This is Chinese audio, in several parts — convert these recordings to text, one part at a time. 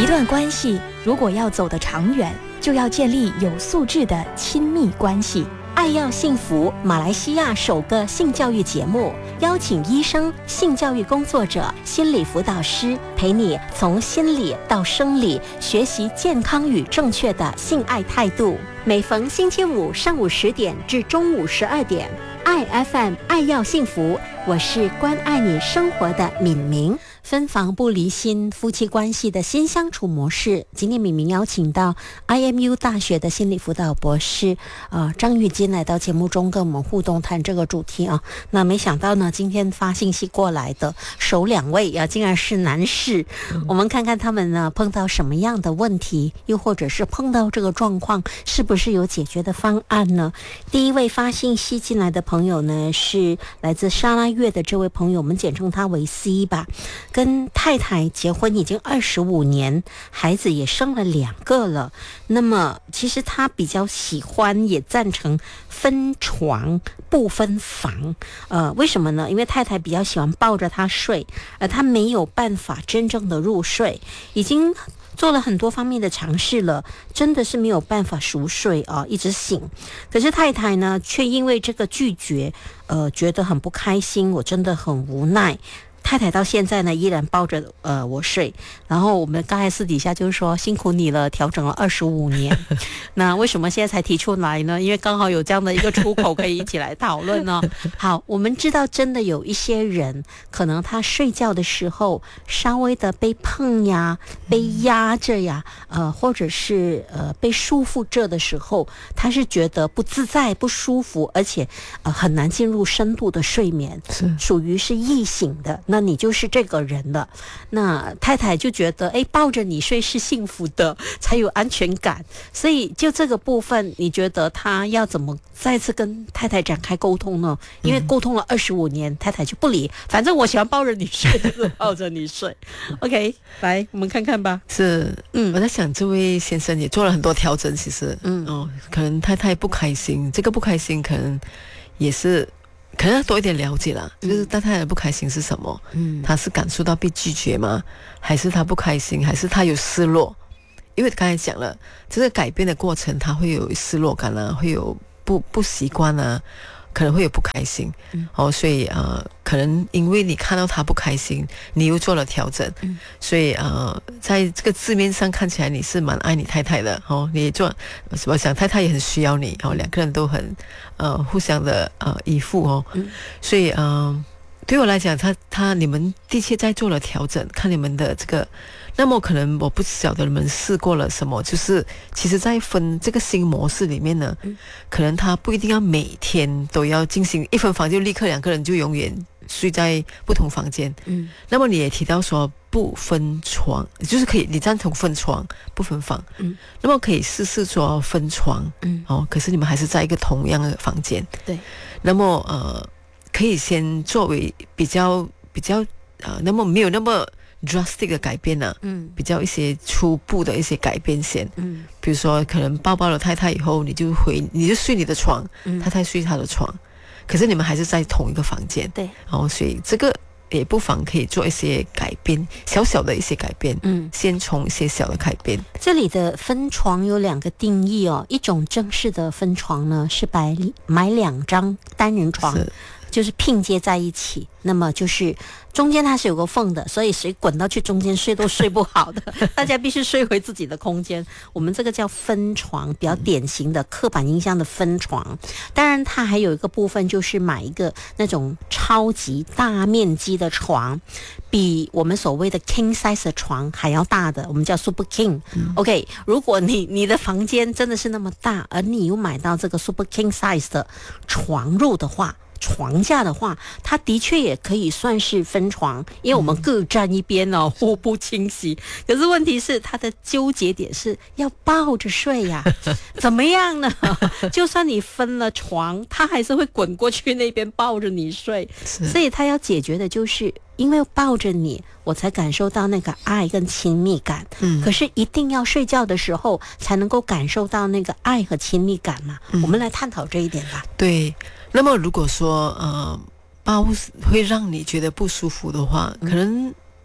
一段关系如果要走得长远，就要建立有素质的亲密关系。 爱要幸福，马来西亚首个性教育节目，邀请医生、性教育工作者、心理辅导师，陪你从心理到生理，学习健康与正确的性爱态度。每逢星期五上午10点至中午12点，爱 FM 爱要幸福，我是关爱你生活的敏明。分房不离心，夫妻关系的新相处模式。今天敏明邀请到 IMU 大学的心理辅导博士张玉金来到节目中跟我们互动谈这个主题啊。那没想到呢，今天发信息过来的首2位竟然是男士。我们看看他们呢碰到什么样的问题，又或者是碰到这个状况是不是有解决的方案呢？第一位发信息进来的朋友呢是来自沙拉越的这位朋友，我们简称他为 C 吧。跟太太结婚已经25年，孩子也生了2个了。那么其实他比较喜欢也赞成分床不分房。为什么呢？因为太太比较喜欢抱着他睡，而他没有办法真正的入睡，已经做了很多方面的尝试了，真的是没有办法熟睡一直醒。可是太太呢却因为这个拒绝觉得很不开心，我真的很无奈。太太到现在呢依然抱着我睡，然后我们刚才私底下就是说辛苦你了，调整了25年。那为什么现在才提出来呢？因为刚好有这样的一个出口可以一起来讨论呢。好，我们知道真的有一些人可能他睡觉的时候稍微的被碰呀，被压着呀，或者是被束缚着的时候，他是觉得不自在不舒服，而且很难进入深度的睡眠，属于是易醒的，那你就是这个人了。那太太就觉得抱着你睡是幸福的，才有安全感。所以就这个部分，你觉得他要怎么再次跟太太展开沟通呢？因为沟通了25年，太太就不理，反正我喜欢抱着你睡就是抱着你睡。OK， 来我们看看吧。 是，我在想这位先生也做了很多调整，其实可能太太不开心，这个不开心可能也是可能要多一点了解啦，就是太太的不开心是什么？他是感受到被拒绝吗？还是他不开心？还是他有失落？因为刚才讲了，这个改变的过程，他会有失落感啊，会有不习惯啊，可能会有不开心。所以可能因为你看到他不开心，你又做了调整，所以在这个字面上看起来你是蛮爱你太太的你做，我想太太也很需要你2个人都很互相的依附所以对我来讲，你们的确在做了调整，看你们的这个。那么可能我不晓得你们试过了什么，就是其实在分这个新模式里面呢，可能他不一定要每天都要进行一分房就立刻2个人就永远睡在不同房间。那么你也提到说不分床，就是可以你赞同分床不分房，那么可以试试说分床，可是你们还是在一个同样的房间。对，那么可以先作为比较那么没有那么drastic 的改变呢，比较一些初步的一些改变先，比如说可能抱了太太以后，你就睡你的床，太太睡她的床，可是你们还是在同一个房间，对，所以这个也不妨可以做一些改变，小小的一些改变，先从一些小的改变。 这里的分床有2个定义一种正式的分床呢是买2张单人床，就是拼接在一起，那么就是中间它是有个缝的，所以谁滚到去中间睡都睡不好的，大家必须睡回自己的空间。我们这个叫分床，比较典型的刻板印象的分床。当然它还有一个部分就是买一个那种超级大面积的床，比我们所谓的 king size 的床还要大的，我们叫 super king。OK， 如果你的房间真的是那么大，而你又买到这个 super king size 的床褥的话，床架的话，它的确也可以算是分床，因为我们各站一边互不侵袭。可是问题是它的纠结点是要抱着睡呀，怎么样呢？就算你分了床，它还是会滚过去那边抱着你睡。所以它要解决的就是因为抱着你，我才感受到那个爱跟亲密感。可是一定要睡觉的时候才能够感受到那个爱和亲密感嘛。我们来探讨这一点吧。 对，那么如果说抱会让你觉得不舒服的话，可能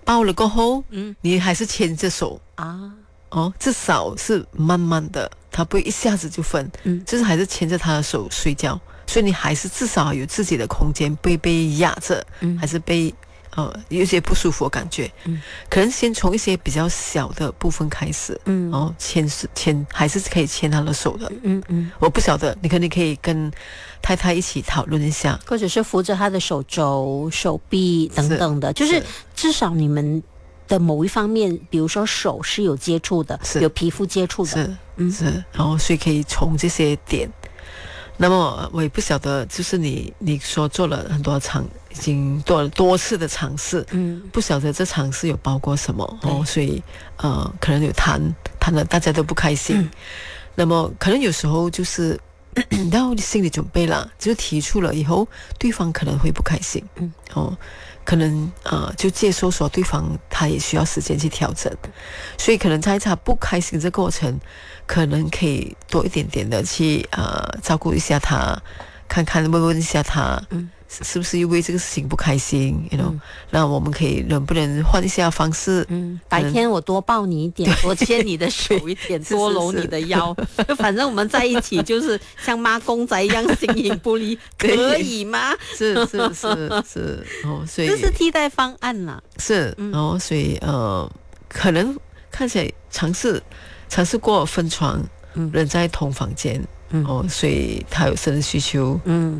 抱了过后，你还是牵着手啊， 至少是慢慢的，他不会一下子就分，就是还是牵着他的手睡觉，所以你还是至少有自己的空间，不会被压着，还是被有些不舒服的感觉，可能先从一些比较小的部分开始，牵还是可以牵他的手的，我不晓得，你可能可以跟太太一起讨论一下， 或者是扶着他的手肘、手臂等等的，就是至少你们的某一方面，比如说手是有接触的，有皮肤接触的， 是，然后所以可以从这些点。那么我也不晓得，就是你说做了很多已经做了多次的尝试，不晓得这尝试有包括什么所以可能有谈了大家都不开心，那么可能有时候就是然后你心理准备了，就提出了以后，对方可能会不开心，可能就接受说对方他也需要时间去调整，所以可能在他不开心这过程，可能可以多一点点的去照顾一下他，看看问一下他，是不是因为这个事情不开心那我们可以能不能换一下方式， 白天我多抱你一点，多牵你的手一点，多搂你的腰，反正我们在一起就是像妈公仔一样形影不离，可以吗？ 是所以这是替代方案啦， 是所以可能看起来尝试过分床，人在同房间，所以他有生理需求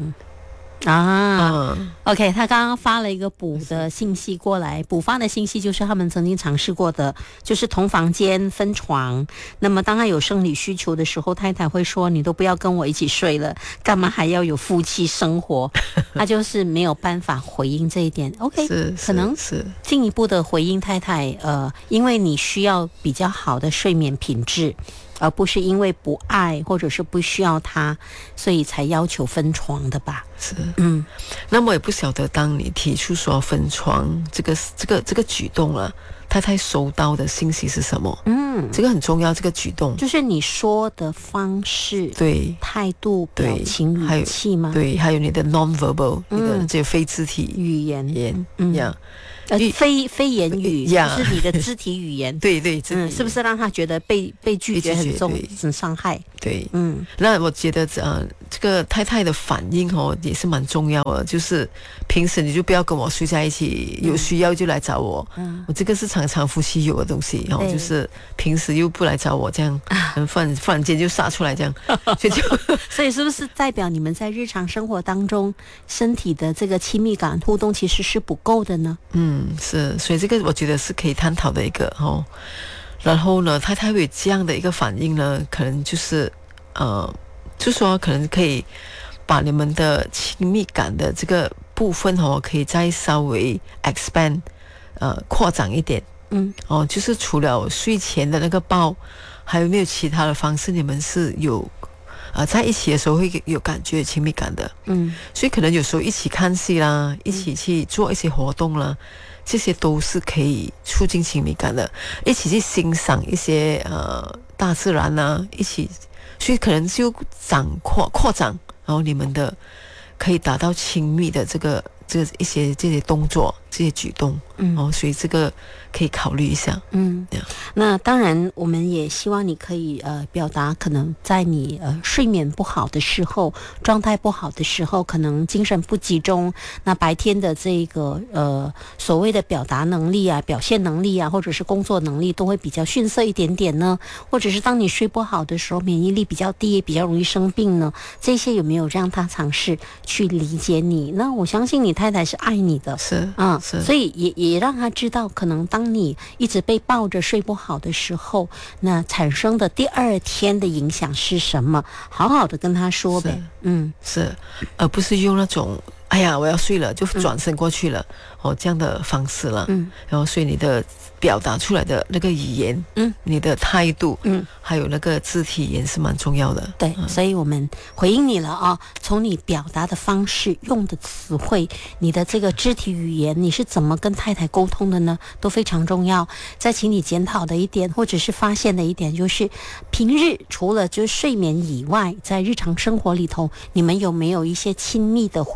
，OK， 他刚刚发了一个补的信息过来，补发的信息就是他们曾经尝试过的，就是同房间分床。那么当他有生理需求的时候，太太会说：“你都不要跟我一起睡了，干嘛还要有夫妻生活？”他就是没有办法回应这一点。OK， 可能是进一步的回应太太，因为你需要比较好的睡眠品质。而不是因为不爱或者是不需要他，所以才要求分床的吧？ 是，那么也不晓得，当你提出说分床这个举动了，太太收到的信息是什么？这个很重要，这个举动就是你说的方式、 对态度、表情、语气吗？ 对，还有你的 non-verbal，你的这个非肢体语言，非言语，就是你的肢体语言， 对， 是不是让他觉得被拒绝很重，很伤害？ 对，那我觉得这个太太的反应也是蛮重要的，就是平时你就不要跟我睡在一起，有需要就来找我，我这个是常常夫妻有的东西，就是平时又不来找我，这样忽然间就杀出来这样， 所以是不是代表你们在日常生活当中身体的这个亲密感互动其实是不够的呢？ 是，所以这个我觉得是可以探讨的一个然后呢，太太会这样的一个反应呢，可能就是就说可能可以把你们的亲密感的这个部分可以再稍微 expand 扩展一点，就是除了睡前的那个抱，还有没有其他的方式你们是有在一起的时候会有感觉亲密感的，所以可能有时候一起看戏啦，一起去做一些活动啦，这些都是可以促进亲密感的，一起去欣赏一些大自然啊，一起，所以可能就扩展，然后你们的可以达到亲密的这个一些这些动作，这些举动，所以这个可以考虑一下。 那当然我们也希望你可以表达，可能在你睡眠不好的时候，状态不好的时候，可能精神不集中，那白天的这个所谓的表达能力啊、表现能力啊，或者是工作能力都会比较逊色一点点呢，或者是当你睡不好的时候，免疫力比较低，比较容易生病呢，这些有没有让他尝试去理解你？那我相信你太太是爱你的，所以也让他知道，可能当你一直被抱着睡不好的时候，那产生的第二天的影响是什么？好好的跟他说呗。 是，而不是用那种哎呀我要睡了就转身过去了，这样的方式了。然后所以你的表达出来的那个语言，你的态度，还有那个肢体语言是蛮重要的。 对，所以我们回应你了从你表达的方式、用的词汇、你的这个肢体语言，你是怎么跟太太沟通的呢？都非常重要。再请你检讨的一点，或者是发现的一点，就是平日除了就是睡眠以外，在日常生活里头，你们有没有一些亲密的互动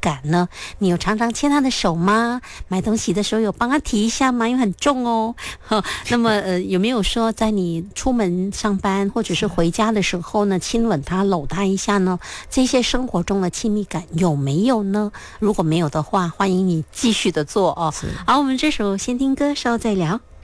感呢？你有常常牵他的手吗？买东西的时候有帮他提一下吗？因为很重哦。那么有没有说在你出门上班或者是回家的时候呢，亲吻他搂他一下呢？这些生活中的亲密感有没有呢？如果没有的话，欢迎你继续的做哦。好，我们这首先听歌，稍后再聊。